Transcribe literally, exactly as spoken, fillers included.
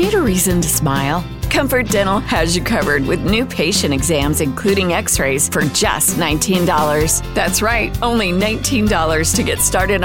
Need a reason to smile? Comfort Dental has you covered with new patient exams, including x-rays, for just nineteen dollars. That's right, only nineteen dollars to get started on